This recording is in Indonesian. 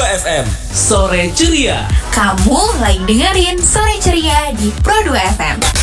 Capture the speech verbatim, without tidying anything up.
F M, Sore Ceria. Kamu lagi dengerin Sore Ceria di Pro dua F M.